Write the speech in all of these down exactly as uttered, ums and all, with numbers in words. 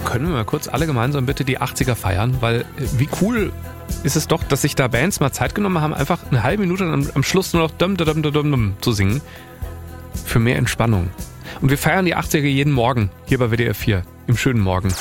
können wir mal kurz alle gemeinsam bitte die achtziger feiern, weil wie cool ist es doch, dass sich da Bands mal Zeit genommen haben, einfach eine halbe Minute am, am Schluss nur noch dum, dum, dum, dum, dum zu singen. Für mehr Entspannung. Und wir feiern die achtziger jeden Morgen hier bei W D R vier im schönen Morgen.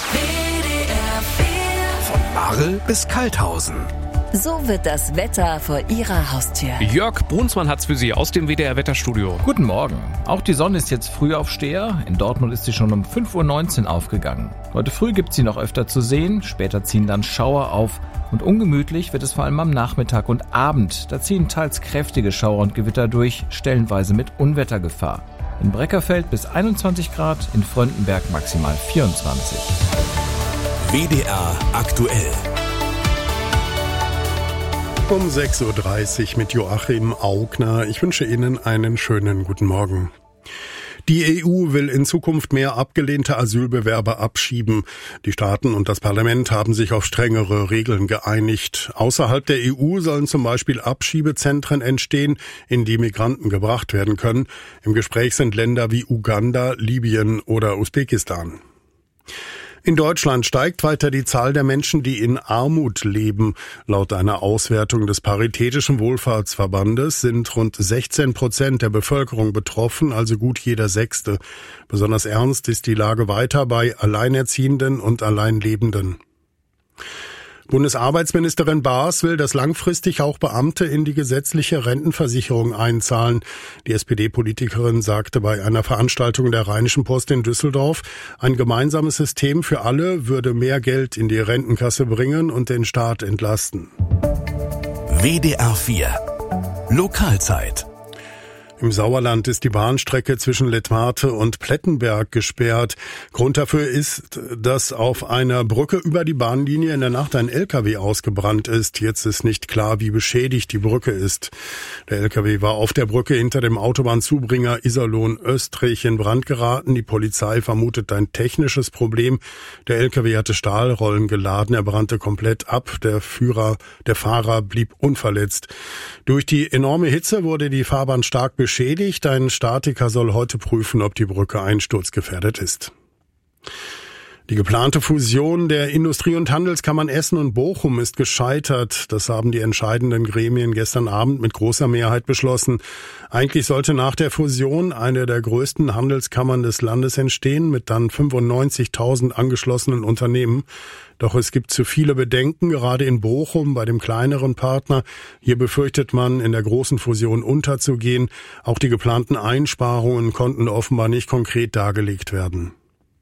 Von Marl bis Kalthausen. So wird das Wetter vor Ihrer Haustür. Jörg Brunsmann hat's für Sie aus dem W D R-Wetterstudio. Guten Morgen. Auch die Sonne ist jetzt früh Aufsteher. In Dortmund ist sie schon um fünf Uhr neunzehn aufgegangen. Heute früh gibt's sie noch öfter zu sehen. Später ziehen dann Schauer auf. Und ungemütlich wird es vor allem am Nachmittag und Abend. Da ziehen teils kräftige Schauer und Gewitter durch, stellenweise mit Unwettergefahr. In Breckerfeld bis einundzwanzig Grad, in Fröndenberg maximal vierundzwanzig. W D R aktuell. Um sechs Uhr dreißig mit Joachim Augner. Ich wünsche Ihnen einen schönen guten Morgen. Die E U will in Zukunft mehr abgelehnte Asylbewerber abschieben. Die Staaten und das Parlament haben sich auf strengere Regeln geeinigt. Außerhalb der E U sollen zum Beispiel Abschiebezentren entstehen, in die Migranten gebracht werden können. Im Gespräch sind Länder wie Uganda, Libyen oder Usbekistan. In Deutschland steigt weiter die Zahl der Menschen, die in Armut leben. Laut einer Auswertung des Paritätischen Wohlfahrtsverbandes sind rund sechzehn Prozent der Bevölkerung betroffen, also gut jeder Sechste. Besonders ernst ist die Lage weiter bei Alleinerziehenden und Alleinlebenden. Bundesarbeitsministerin Baas will, dass langfristig auch Beamte in die gesetzliche Rentenversicherung einzahlen. Die S P D-Politikerin sagte bei einer Veranstaltung der Rheinischen Post in Düsseldorf, ein gemeinsames System für alle würde mehr Geld in die Rentenkasse bringen und den Staat entlasten. W D R vier Lokalzeit. Im Sauerland ist die Bahnstrecke zwischen Letmathe und Plettenberg gesperrt. Grund dafür ist, dass auf einer Brücke über die Bahnlinie in der Nacht ein L K W ausgebrannt ist. Jetzt ist nicht klar, wie beschädigt die Brücke ist. Der L K W war auf der Brücke hinter dem Autobahnzubringer Iserlohn-Österreich in Brand geraten. Die Polizei vermutet ein technisches Problem. Der L K W hatte Stahlrollen geladen. Er brannte komplett ab. Der Führer, der Fahrer blieb unverletzt. Durch die enorme Hitze wurde die Fahrbahn stark beschädigt. Beschädigt. Ein Statiker soll heute prüfen, ob die Brücke einsturzgefährdet ist. Die geplante Fusion der Industrie- und Handelskammern Essen und Bochum ist gescheitert. Das haben die entscheidenden Gremien gestern Abend mit großer Mehrheit beschlossen. Eigentlich sollte nach der Fusion eine der größten Handelskammern des Landes entstehen, mit dann fünfundneunzigtausend angeschlossenen Unternehmen. Doch es gibt zu viele Bedenken, gerade in Bochum bei dem kleineren Partner. Hier befürchtet man, in der großen Fusion unterzugehen. Auch die geplanten Einsparungen konnten offenbar nicht konkret dargelegt werden.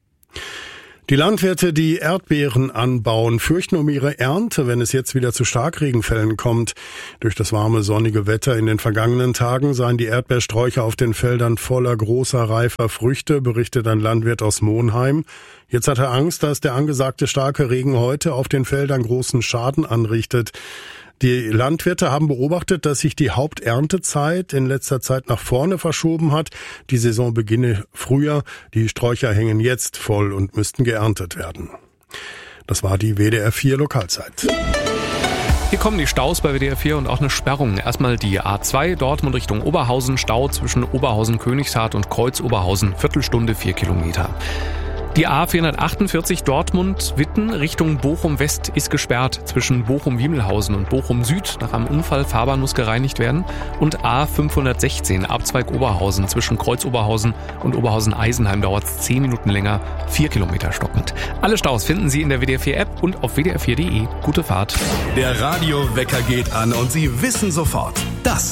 Die Landwirte, die Erdbeeren anbauen, fürchten um ihre Ernte, wenn es jetzt wieder zu Starkregenfällen kommt. Durch das warme, sonnige Wetter in den vergangenen Tagen seien die Erdbeersträucher auf den Feldern voller großer, reifer Früchte, berichtet ein Landwirt aus Monheim. Jetzt hat er Angst, dass der angesagte starke Regen heute auf den Feldern großen Schaden anrichtet. Die Landwirte haben beobachtet, dass sich die Haupterntezeit in letzter Zeit nach vorne verschoben hat. Die Saison beginne früher. Die Sträucher hängen jetzt voll und müssten geerntet werden. Das war die W D R vier Lokalzeit. Hier kommen die Staus bei W D R vier und auch eine Sperrung. Erstmal die A zwei, Dortmund Richtung Oberhausen, Stau zwischen Oberhausen-Königshardt und Kreuz-Oberhausen, Viertelstunde, vier Kilometer. Die A vierhundertachtundvierzig Dortmund-Witten Richtung Bochum-West ist gesperrt zwischen Bochum-Wiemelhausen und Bochum-Süd. Nach einem Unfall, Fahrbahn muss gereinigt werden. Und A fünfhundertsechzehn Abzweig Oberhausen zwischen Kreuz-Oberhausen und Oberhausen-Eisenheim dauert es zehn Minuten länger, vier Kilometer stockend. Alle Staus finden Sie in der W D R vier App und auf w d r vier punkt d e. Gute Fahrt. Der Radiowecker geht an und Sie wissen sofort,